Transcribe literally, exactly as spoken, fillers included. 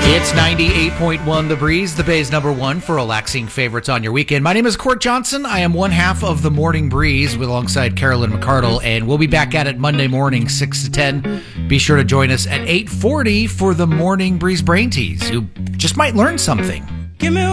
It's ninety-eight point one The Breeze, the Bay's number one for relaxing favorites on your weekend. My name is Court Johnson. I am one half of the Morning Breeze with alongside Carolyn McCardle, and we'll be back at it Monday morning, six to ten. Be sure to join us at eight forty for the Morning Breeze Brain Tease. You just might learn something. Give me